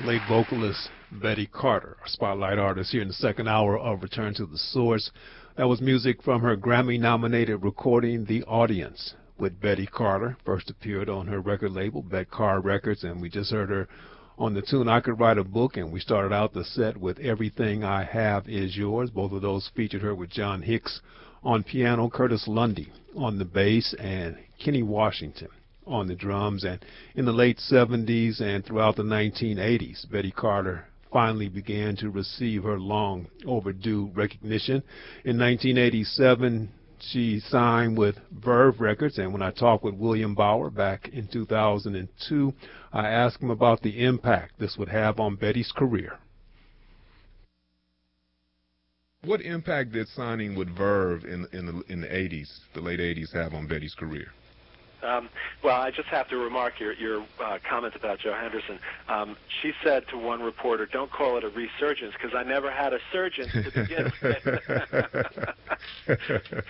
Late vocalist Betty Carter, our spotlight artist here in the second hour of Return to the Source. That was music from her Grammy-nominated recording, The Audience, with Betty Carter. First appeared on her record label, Bet Carr Records, and we just heard her on the tune I Could Write a Book, and we started out the set with Everything I Have Is Yours. Both of those featured her with John Hicks on piano, Curtis Lundy on the bass, and Kenny Washington on the drums. And in the late 70s and throughout the 1980s, Betty Carter finally began to receive her long overdue recognition. In 1987, she signed with Verve Records, and when I talked with William Bauer back in 2002, I asked him about the impact this would have on Betty's career. What impact did signing with Verve in the 80s, the late 80s, have on Betty's career? Well, I just have to remark your comment about Joe Henderson. She said to one reporter, "Don't call it a resurgence, because I never had a surgeon to begin with."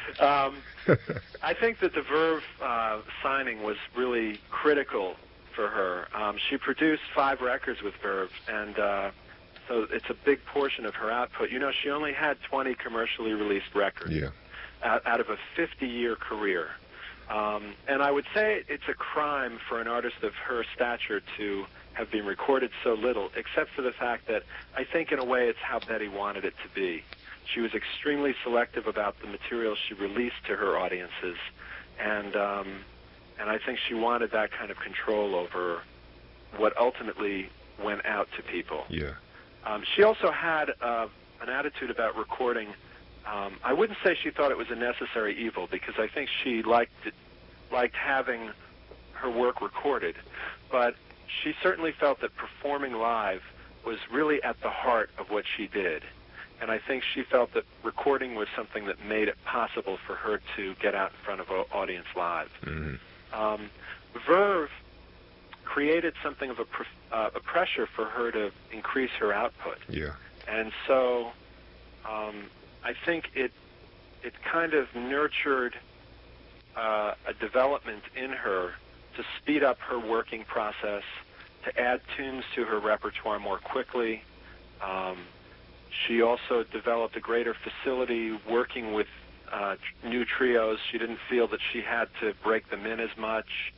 I think that the Verve signing was really critical for her. She produced 5 records with Verve, and so it's a big portion of her output. You know, she only had 20 commercially released records out of a 50-year career. And I would say it's a crime for an artist of her stature to have been recorded so little, except for the fact that I think in a way it's how Betty wanted it to be. She was extremely selective about the material she released to her audiences, and I think she wanted that kind of control over what ultimately went out to people. Yeah. She also had an attitude about recording. I wouldn't say she thought it was a necessary evil, because I think she liked having her work recorded, but she certainly felt that performing live was really at the heart of what she did, and I think she felt that recording was something that made it possible for her to get out in front of an audience live. Mm-hmm. Verve created something of a pressure for her to increase her output. Yeah. And so I think it kind of nurtured a development in her to speed up her working process, to add tunes to her repertoire more quickly. She also developed a greater facility working with new trios. She didn't feel that she had to break them in as much.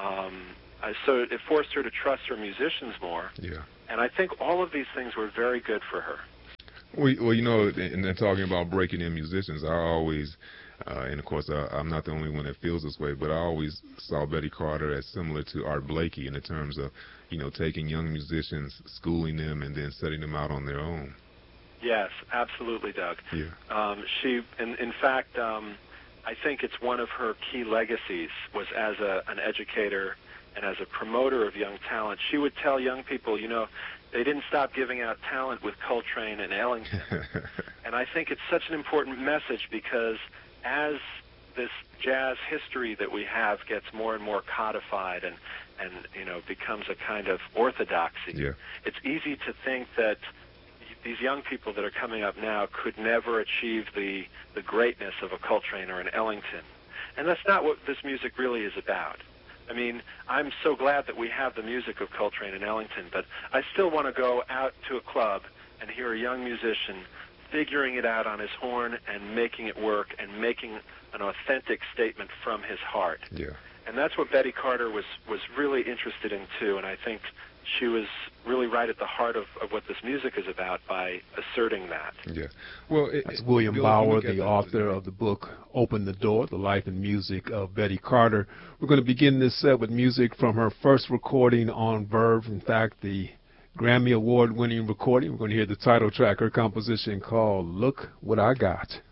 So it forced her to trust her musicians more. Yeah. And I think all of these things were very good for her. Well, you know, and then talking about breaking in musicians, I always, and of course I'm not the only one that feels this way, but I always saw Betty Carter as similar to Art Blakey in the terms of, you know, taking young musicians, schooling them, and then setting them out on their own. Yes, absolutely, Doug. Yeah. In fact, I think it's one of her key legacies was as an educator and as a promoter of young talent. She would tell young people, you know, they didn't stop giving out talent with Coltrane and Ellington. And I think it's such an important message, because as this jazz history that we have gets more and more codified and you know, becomes a kind of orthodoxy, it's easy to think that these young people that are coming up now could never achieve the greatness of a Coltrane or an Ellington. And that's not what this music really is about. I mean, I'm so glad that we have the music of Coltrane and Ellington, but I still want to go out to a club and hear a young musician figuring it out on his horn and making it work and making an authentic statement from his heart. Yeah. And that's what Betty Carter was really interested in, too, and I think she was really right at the heart of what this music is about by asserting that. Yeah. Well, that's William Bauer, the author of the book Open the Door, The Life and Music of Betty Carter. We're going to begin this set with music from her first recording on Verve. In fact, the Grammy Award-winning recording. We're going to hear the title track, her composition called Look What I Got.